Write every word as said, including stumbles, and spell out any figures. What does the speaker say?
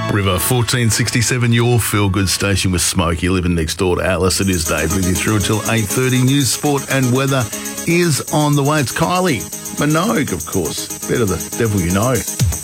River, fourteen sixty-seven, your feel-good station with Smokey, living next door to Alice. It is Dave with you through until eight thirty. News, sport and weather is on the way. It's Kylie Minogue, of course. Better the devil you know.